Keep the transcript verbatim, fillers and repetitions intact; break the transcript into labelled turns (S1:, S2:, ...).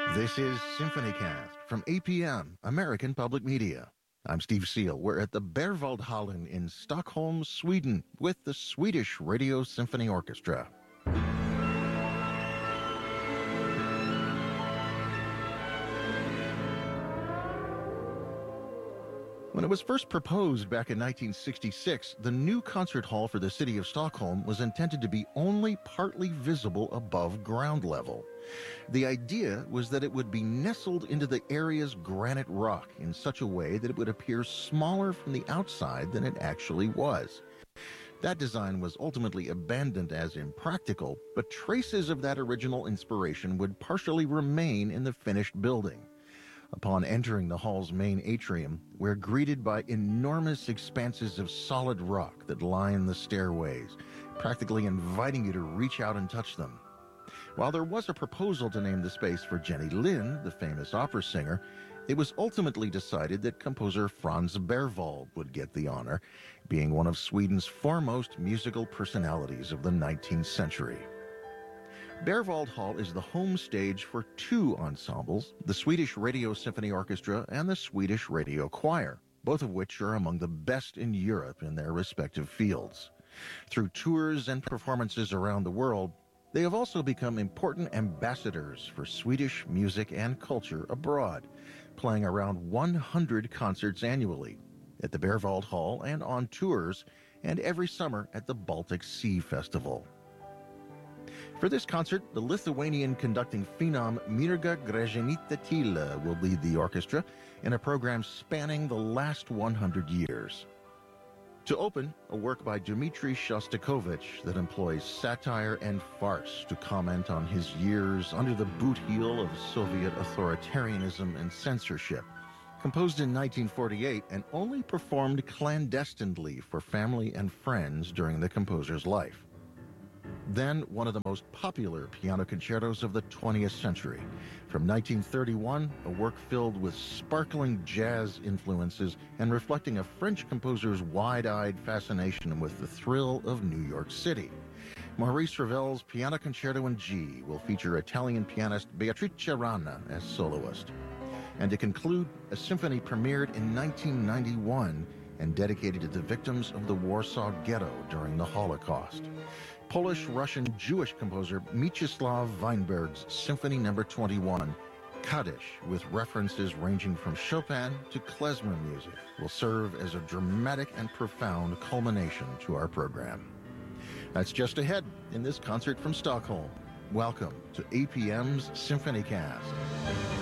S1: This is SymphonyCast from A P M, American Public Media. I'm Steve Seal. We're at the Berwaldhallen in Stockholm, Sweden, with the Swedish Radio Symphony Orchestra. When it was first proposed back in nineteen sixty-six, the new concert hall for the city of Stockholm was intended to be only partly visible above ground level. The idea was that it would be nestled into the area's granite rock in such a way that it would appear smaller from the outside than it actually was. That design was ultimately abandoned as impractical, but traces of that original inspiration would partially remain in the finished building. Upon entering the hall's main atrium, we're greeted by enormous expanses of solid rock that line the stairways, practically inviting you to reach out and touch them. While there was a proposal to name the space for Jenny Lind, the famous opera singer, it was ultimately decided that composer Franz Berwald would get the honor, being one of Sweden's foremost musical personalities of the nineteenth century. Berwald Hall is the home stage for two ensembles, the Swedish Radio Symphony Orchestra and the Swedish Radio Choir, both of which are among the best in Europe in their respective fields. Through tours and performances around the world, they have also become important ambassadors for Swedish music and culture abroad, playing around one hundred concerts annually at the Berwald Hall and on tours, and every summer at the Baltic Sea Festival. For this concert, the Lithuanian conducting phenom Mirga Gražinytė-Tyla will lead the orchestra in a program spanning the last one hundred years. To open, a work by Dmitri Shostakovich that employs satire and farce to comment on his years under the boot heel of Soviet authoritarianism and censorship. Composed in nineteen forty-eight and only performed clandestinely for family and friends during the composer's life. Then one of the most popular piano concertos of the twentieth century. From nineteen thirty-one, a work filled with sparkling jazz influences and reflecting a French composer's wide-eyed fascination with the thrill of New York City. Maurice Ravel's Piano Concerto in G will feature Italian pianist Beatrice Rana as soloist. And to conclude, a symphony premiered in nineteen ninety-one and dedicated to the victims of the Warsaw Ghetto during the Holocaust. Polish-Russian-Jewish composer Mieczysław Weinberg's Symphony Number twenty-one, Kaddish, with references ranging from Chopin to klezmer music, will serve as a dramatic and profound culmination to our program. That's just ahead in this concert from Stockholm. Welcome to A P M's SymphonyCast.